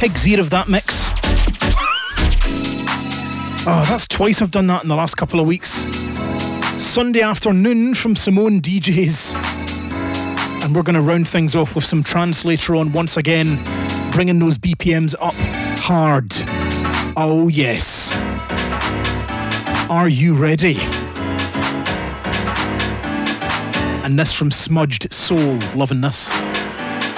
pig's ear of that mix. Oh, that's twice I've done that in the last couple of weeks. Sunday Afternoon from Simone DJs. And we're going to round things off with some trance later on once again, bringing those BPMs up hard. Oh yes. Are you ready? And this from Smudged Soul, loving this.